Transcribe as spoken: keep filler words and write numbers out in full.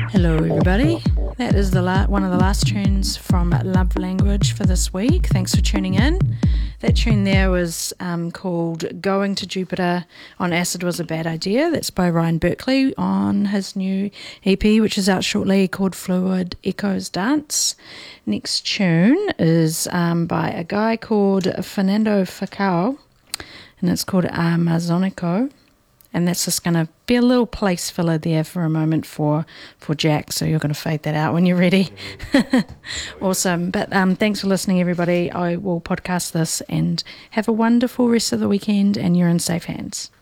Hello everybody, that is the la- one of the last tunes from Love Language for this week. Thanks for tuning in. That tune there was um, called Going to Jupiter on Acid Was a Bad Idea. That's by Ryan Berkeley on his new E P, which is out shortly, called Fluid Echoes Dance. Next tune is um, by a guy called Fernando Facao, and it's called Amazonico. And that's just going to be a little place filler there for a moment for, for Jack, so you're going to fade that out when you're ready. Awesome. But um, thanks for listening, everybody. I will podcast this, and have a wonderful rest of the weekend, and you're in safe hands.